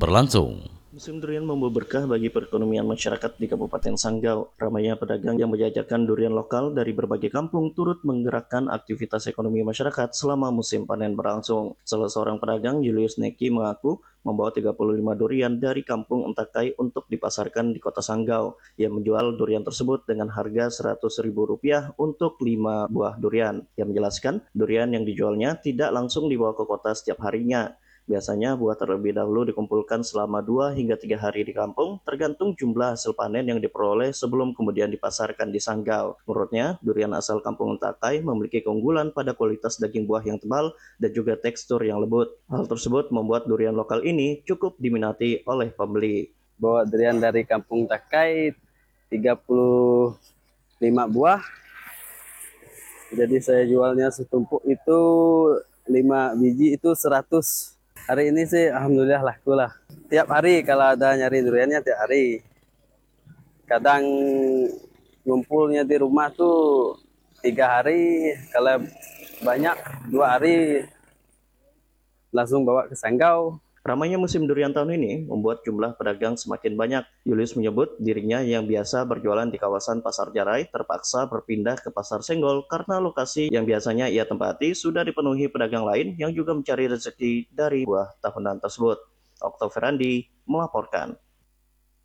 berlangsung. Musim durian membawa berkah bagi perekonomian masyarakat di Kabupaten Sanggau. Ramainya pedagang yang menjajakan durian lokal dari berbagai kampung turut menggerakkan aktivitas ekonomi masyarakat selama musim panen berlangsung. Salah seorang pedagang, Julius Neki, mengaku membawa 35 durian dari kampung Entakai untuk dipasarkan di kota Sanggau. Ia menjual durian tersebut dengan harga Rp100.000 untuk 5 buah durian. Ia menjelaskan durian yang dijualnya tidak langsung dibawa ke kota setiap harinya. Biasanya buah terlebih dahulu dikumpulkan selama 2 hingga 3 hari di kampung, tergantung jumlah hasil panen yang diperoleh sebelum kemudian dipasarkan di Sanggau. Menurutnya, durian asal kampung Entakai memiliki keunggulan pada kualitas daging buah yang tebal dan juga tekstur yang lembut. Hal tersebut membuat durian lokal ini cukup diminati oleh pembeli. Bawa durian dari kampung Takai 35 buah. Jadi saya jualnya setumpuk itu 5 biji itu 100. Hari ini sih alhamdulillah laku lah. Tiap hari kalau ada nyari duriannya tiap hari. Kadang ngumpulnya di rumah tuh 3 hari, kalau banyak 2 hari langsung bawa ke Sanggau. Ramainya musim durian tahun ini membuat jumlah pedagang semakin banyak. Julius menyebut dirinya yang biasa berjualan di kawasan Pasar Jarai terpaksa berpindah ke Pasar Senggol karena lokasi yang biasanya ia tempati sudah dipenuhi pedagang lain yang juga mencari rezeki dari buah tahunan tersebut. Oktav Ferandi melaporkan.